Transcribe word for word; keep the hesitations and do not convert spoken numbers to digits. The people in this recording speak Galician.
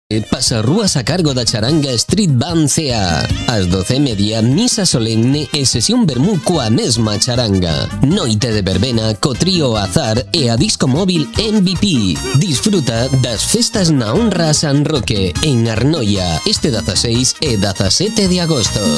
Pasa rúas a cargo da charanga Street Band C A. Ás doce e media, misa solemne e sesión vermú coa mesma charanga. Noite de verbena co trío Azar e a disco móvil M V P. Disfruta das festas na honra a San Roque, en Arnoia, este dezaseis e dezasete de agosto.